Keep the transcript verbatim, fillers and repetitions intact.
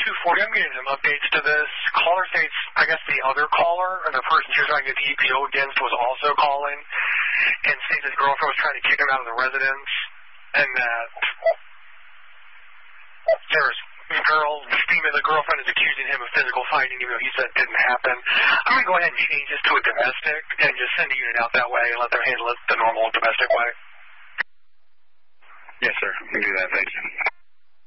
two forty, I'm getting some updates to this. Caller states, I guess the other caller, or the person she was trying to get the E P O against, was also calling, and states his girlfriend was trying to kick him out of the residence, and that there's girl, female, the girlfriend is accusing him of physical fighting, even though he said it didn't happen. I'm going to go ahead and change this to a domestic, and just send a unit out that way, and let them handle it the normal domestic way. Yes, sir. We can do that. Thank you.